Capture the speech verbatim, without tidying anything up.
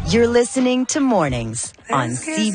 You're listening to Mornings on C B S.